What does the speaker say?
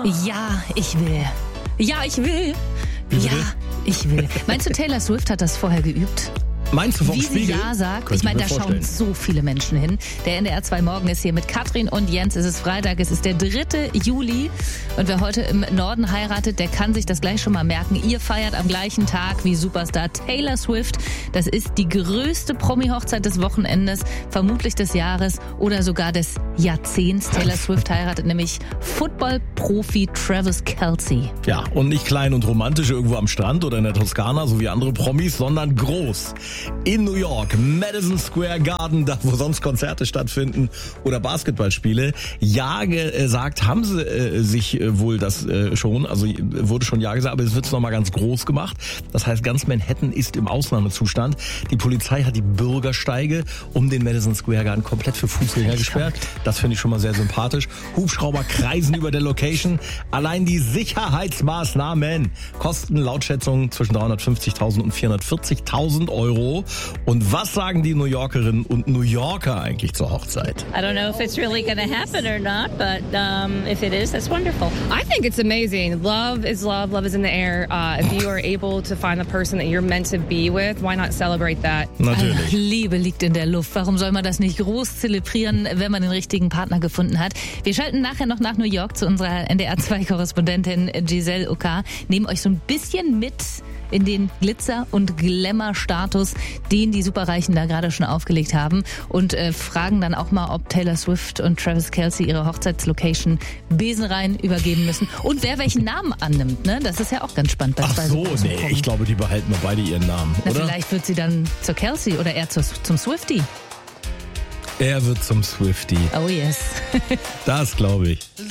Ja, ich will. Ja, ich will. Ja, ich will. Meinst du, Taylor Swift hat das vorher geübt? Meinst du vom Wie sie Spiegel? Ja sagt? Könnte Ich meine, da mir schauen vorstellen. so viele Menschen hin. Der NDR 2 Morgen ist hier mit Katrin und Jens. Es ist Freitag, es ist der 3. Juli. Und wer heute im Norden heiratet, der kann sich das gleich schon mal merken. Ihr feiert am gleichen Tag wie Superstar Taylor Swift. Das ist die größte Promi-Hochzeit des Wochenendes, vermutlich des Jahres oder sogar des Jahrzehnts. Taylor Swift heiratet nämlich Football-Profi Travis Kelce. Ja, und nicht klein und romantisch irgendwo am Strand oder in der Toskana, so wie andere Promis, sondern groß. In New York, Madison Square Garden, da wo sonst Konzerte stattfinden oder Basketballspiele. Ja gesagt haben sie sich wohl das schon, also wurde schon ja gesagt, aber es wird nochmal ganz groß gemacht. Das heißt, ganz Manhattan ist im Ausnahmezustand. Die Polizei hat die Bürgersteige um den Madison Square Garden komplett für Fußgänger gesperrt. Das finde ich schon mal sehr sympathisch. Hubschrauber kreisen über der Location. Allein die Sicherheitsmaßnahmen kosten laut Schätzungen zwischen 350.000 und 440.000 Euro. Und was sagen die New Yorkerinnen und New Yorker eigentlich zur Hochzeit? I don't know if it's really going to happen or not, but if it is, that's wonderful. I think it's amazing. Love is love. Love is in the air. If you are able to find the person that you're meant to be with, why not celebrate that? Natürlich. Liebe liegt in der Luft. Warum soll man das nicht groß zelebrieren, wenn man den richtigen Partner gefunden hat? Wir schalten nachher noch nach New York zu unserer NDR 2-Korrespondentin Giselle Oka. Nehmen euch so ein bisschen mit in den Glitzer- und Glamour-Status, den die Superreichen da gerade schon aufgelegt haben und fragen dann auch mal, ob Taylor Swift und Travis Kelce ihre Hochzeitslocation besenrein übergeben müssen und wer welchen Namen annimmt, ne? Das ist ja auch ganz spannend. Bei Ach zwei so, großen nee, Promis. ich glaube, die behalten wir beide ihren Namen, Na, oder? vielleicht wird sie dann zur Kelce oder eher zum Swiftie. Er wird zum Swiftie. Oh yes. Das glaube ich.